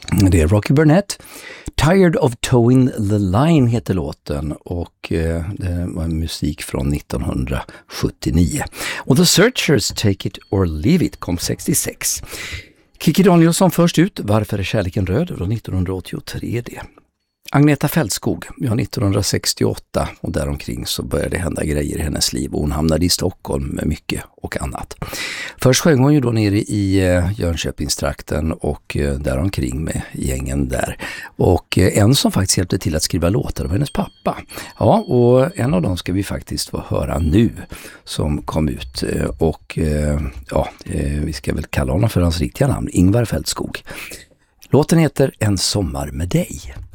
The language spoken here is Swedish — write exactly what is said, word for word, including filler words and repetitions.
Det är Rocky Burnett. Tired of Towing the Line heter låten och eh, det var musik från nittonhundrasjuttionio. Och The Searchers, Take It or Leave It, kom sextiosex. Kikki Danielsson först ut, Varför är kärleken röd? Då nittonhundraåttiotre det. Agneta Fältskog, ja, nittonhundrasextioåtta och däromkring så började det hända grejer i hennes liv och hon hamnade i Stockholm med mycket och annat. Först sjöng hon ju då nere i Jönköpingstrakten och däromkring med gängen där. Och en som faktiskt hjälpte till att skriva låtar var hennes pappa. Ja, och en av dem ska vi faktiskt få höra nu som kom ut och ja, vi ska väl kalla honom för hans riktiga namn, Ingvar Fältskog. Låten heter En sommar med dig.